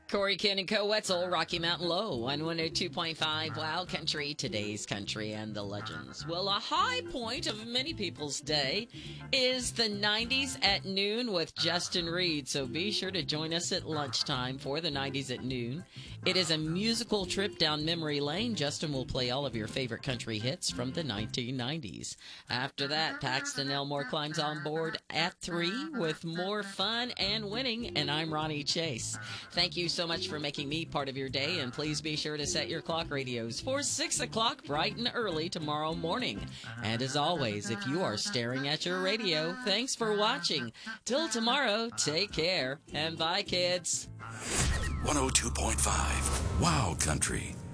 Corey Ken and Co. Wetzel, Rocky Mountain Low on 102.5 Wild Country, today's country and the legends. Well, a high point of many people's day is the 90s at noon with Justin Reed. So be sure to join us at lunchtime for the 90s at noon. It is a musical trip down memory lane. Justin will play all of your favorite country hits from the 1990s. After that, Paxton Elmore climbs on board at 3 with more fun and winning. And I'm Ronnie Chase. Thank you so much for making me part of your day, and please be sure to set your clock radios for 6 o'clock bright and early tomorrow morning. And as always, if you are staring at your radio, thanks for watching. Till tomorrow, take care, and bye, kids. 102.5 Wild Country.